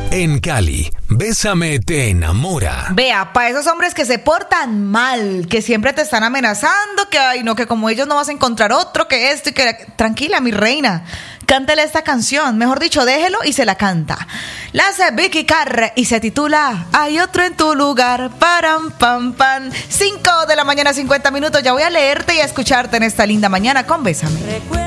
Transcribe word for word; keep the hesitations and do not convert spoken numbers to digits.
En Cali, Bésame te enamora. Vea, para esos hombres que se portan mal, que siempre te están amenazando, que ay no, que como ellos no vas a encontrar otro, que esto y que... Tranquila, mi reina, cántele esta canción, mejor dicho, déjelo y se la canta. La hace Vicky Carr y se titula Hay otro en tu lugar, param, pam, pam. cinco de la mañana, cincuenta minutos, ya voy a leerte y a escucharte en esta linda mañana con Bésame.